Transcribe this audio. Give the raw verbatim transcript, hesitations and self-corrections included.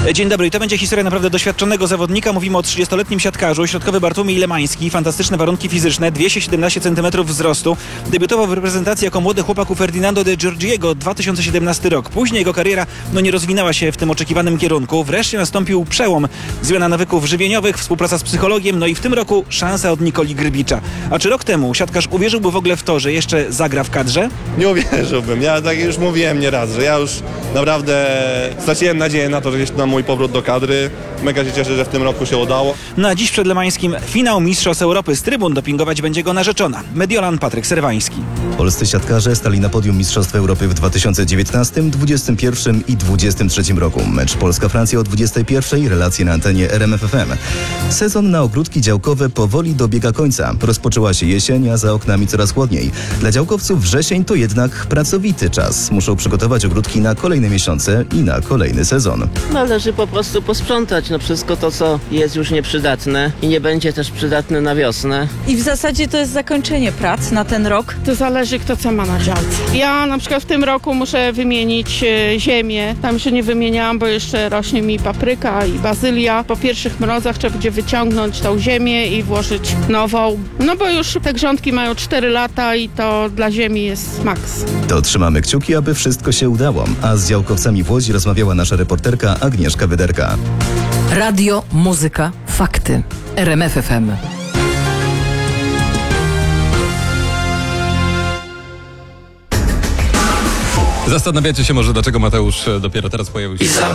Dzień dobry. I to będzie historia naprawdę doświadczonego zawodnika. Mówimy o trzydziestoletnim siatkarzu. Środkowy Bartłomiej Lemański. Fantastyczne warunki fizyczne. dwieście siedemnaście centymetrów wzrostu. Debiutował w reprezentacji jako młody chłopak u Ferdinando de Giorgiego dwa tysiące siedemnasty rok. Później jego kariera no, nie rozwinęła się w tym oczekiwanym kierunku. Wreszcie nastąpił przełom. Zmiana nawyków żywieniowych, współpraca z psychologiem, no i w tym roku szansa od Nikoli Grbicza. A czy rok temu siatkarz uwierzyłby w ogóle w to, że jeszcze zagra w kadrze? Nie uwierzyłbym. Ja tak już mówiłem nieraz, że ja już naprawdę straciłem nadzieję na to, że gdzieś na mój powrót do kadry. Mega się cieszę, że w tym roku się udało. No a dziś przed Lemańskim finał Mistrzostw Europy. Z trybun dopingować będzie go narzeczona. Mediolan Patryk Serwański. Polscy siatkarze stali na podium Mistrzostw Europy w dwa tysiące dziewiętnastym, dwudziestym pierwszym i dwudziestym trzecim roku. Mecz Polska-Francja o dwudziestej pierwszej, relacje na antenie R M F F M. Sezon na ogródki działkowe powoli dobiega końca. Rozpoczęła się jesień, a za oknami coraz chłodniej. Dla działkowców wrzesień to jednak pracowity czas. Muszą przygotować ogródki na kolejne miesiące i na kolejny sezon. Należy po prostu posprzątać no wszystko to, co jest już nieprzydatne i nie będzie też przydatne na wiosnę. I w zasadzie to jest zakończenie prac na ten rok. To zależy, kto co ma na działce. Ja na przykład w tym roku muszę wymienić e, ziemię. Tam jeszcze nie wymieniałam, bo jeszcze rośnie mi papryka i bazylia. Po pierwszych mrozach trzeba będzie wyciągnąć tą ziemię i włożyć nową. No bo już te grządki mają cztery lata i to dla ziemi jest maks. To trzymamy kciuki, aby wszystko się udało. A z działkowcami w Łodzi rozmawiała nasza reporterka Agnieszka Wyderka. Radio, muzyka, fakty. R M F F M. Zastanawiacie się może, dlaczego Mateusz dopiero teraz pojawił się.